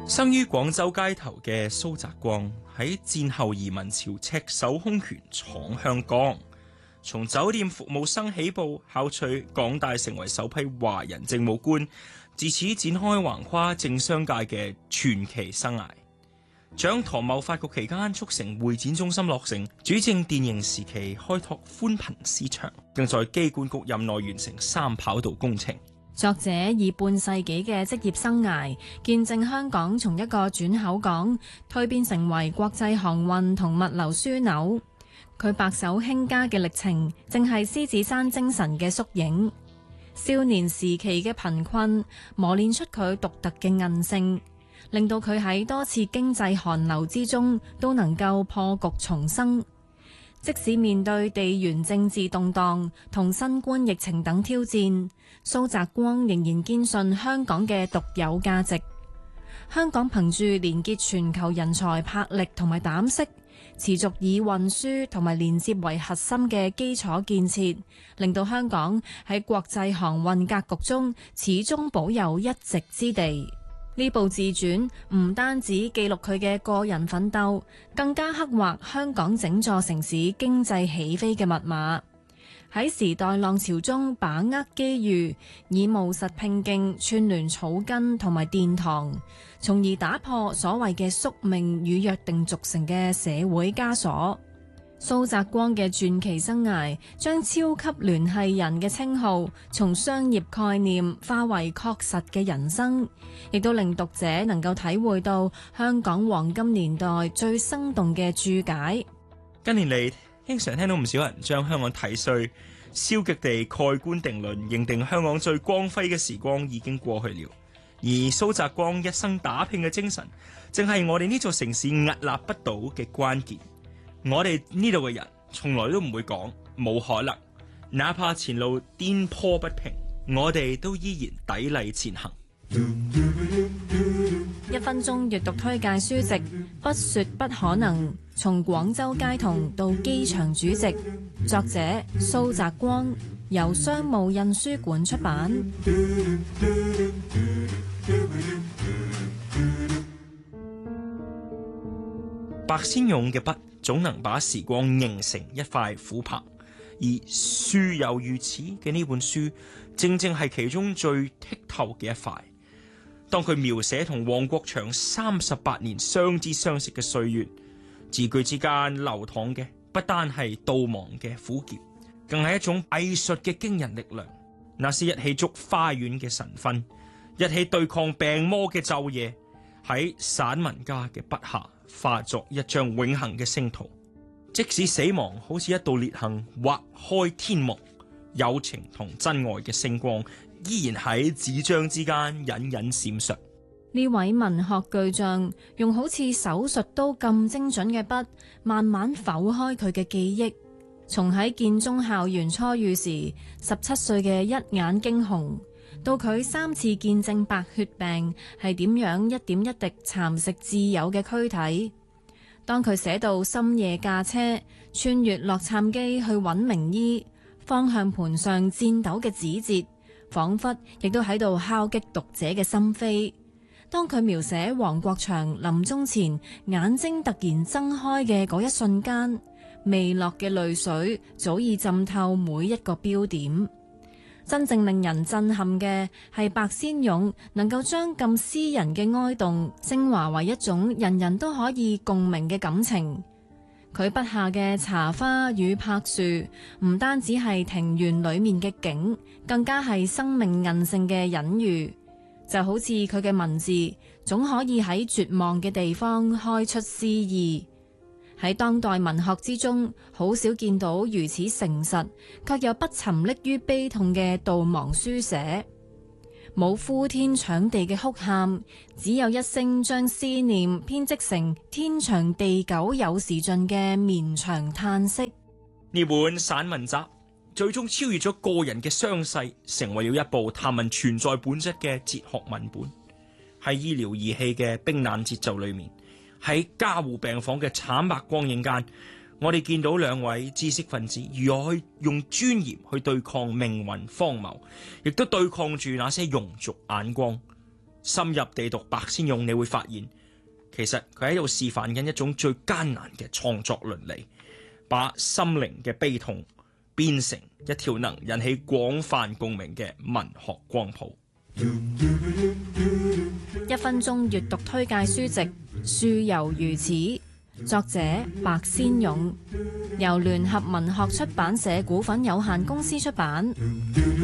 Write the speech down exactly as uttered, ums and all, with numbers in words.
生於廣州街頭嘅蘇澤光喺戰後移民潮赤手空拳闖香港，從酒店服務生起步，考取港大成為首批華人政務官，自此展開橫跨政商界嘅傳奇生涯。掌舵貿發局期間促成會展中心落成，主政電盈時期開拓寬頻市場，更在機管局任內完成三跑道工程。 作者以半世紀嘅職業生涯，見證香港從一個轉口港蛻變成為國際航運同物流樞紐。佢白手興家嘅歷程，正係獅子山精神嘅縮影。少年時期嘅貧困磨練出佢獨特嘅韌性，令到佢喺多次經濟寒流之中都能夠破局重生。即使面對地緣政治動盪同新冠疫情等挑戰，蘇澤光仍然堅信香港嘅獨有價值。香港憑住連結全球人才魄力同埋膽識，持續以運輸同埋連接為核心嘅基礎建設，令到香港喺國際航運格局中始終保有一席之地。呢部自傳唔單止記錄佢嘅個人奮鬥，更加刻畫香港整座城市經濟起飛嘅密碼。喺時代浪潮中把握機遇，以務實拼勁串聯草根同埋殿堂，從而打破所謂嘅宿命與約定俗成嘅社會枷鎖。蘇澤光嘅傳奇生涯將超級聯繫人嘅稱號從商業概念化為確實嘅人生，亦都令讀者能夠體會到香港黃金年代最生動嘅注解。 近年嚟，經常聽到唔少人將香港睇衰，消極地蓋棺定論，認定香港最光輝嘅時光已經過去了。而蘇澤光一生打拼嘅精神，正係我哋呢座城市屹立不倒嘅關鍵。我哋呢度嘅人從來都唔會講冇可能，哪怕前路顛簸不平，我哋都依然砥礪前行。 一分鐘閱讀推介書籍《不說不可能：從廣州街童到機場主席》，作者蘇澤光，由商務印書館出版。 白先勇嘅筆總能把時光凝成一塊琥珀，而樹猶如此嘅呢本書，正正係其中最剔透嘅一塊。當佢描寫同黃國祥三十八年相知相識嘅歲月，字句之間流淌嘅不單係悼亡嘅苦澀，更係一種藝術嘅驚人力量。那是一起燭花園嘅晨昏，一起對抗病魔嘅晝夜，喺散文家嘅筆下化作一張永恆嘅星圖。即使死亡好似一道裂痕劃開天幕，友情同真愛嘅星光依然喺紙張之間隱隱閃爍。 呢位文學巨匠用好似手術刀咁精準嘅筆，慢慢剖開佢嘅記憶。從喺建中校園初遇時十七歲嘅一眼驚鴻，到佢三次見證白血病係點樣一點一滴蠶食摯友嘅軀體。當佢寫到深夜駕車穿越洛杉磯去揾名醫，方向盤上顫抖嘅指節，仿佛亦都喺度敲擊讀者嘅心扉。當佢描寫黃國祥臨終前眼睛突然睜開嘅嗰一瞬間，未落嘅淚水早已浸透每一個標點。真正令人震撼嘅係白先勇能夠將咁私人嘅哀慟昇華為一種人人都可以共鳴嘅感情。佢筆下嘅茶花與柏樹唔單止係庭園裏面嘅景，更加係生命韌性嘅隱喻。就好似佢嘅文字總可以喺絕望嘅地方開出詩意。喺當代文學之中，好少見到如此誠實卻又不沉溺於悲痛嘅悼亡書寫，冇呼天搶地嘅哭喊，只有一聲將思念編織成天長地久有時盡嘅綿長嘆息。 呢本散文集最終超越咗個人嘅傷勢，成為了一部探問存在本質嘅哲學文本。喺醫療儀器嘅冰冷節奏裏面，喺加護病房嘅慘白光影間，我哋見到兩位知識分子如何去用尊嚴去對抗命運荒謬，亦都對抗住那些庸俗眼光。 深入地讀白先勇，你會發現其實佢喺度示範緊一種最艱難嘅創作倫理，把心靈嘅悲痛變成一條能引起廣泛共鳴嘅文學光譜。 一分鐘閱讀推介書籍《樹猶如此》，作者白先勇，由聯合文學出版社股份有限公司出版。